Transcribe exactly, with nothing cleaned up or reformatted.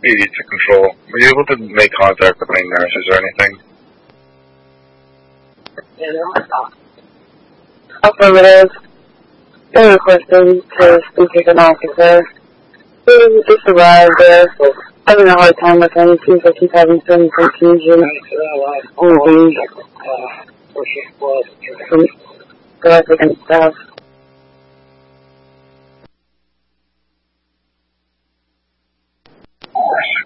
Easy to control. Were you able to make contact with any nurses or anything? Affirmative. They requested to speak with an officer. He just arrived there, having a hard time with him. It seems like he's having some confusion on the from traffic and stuff.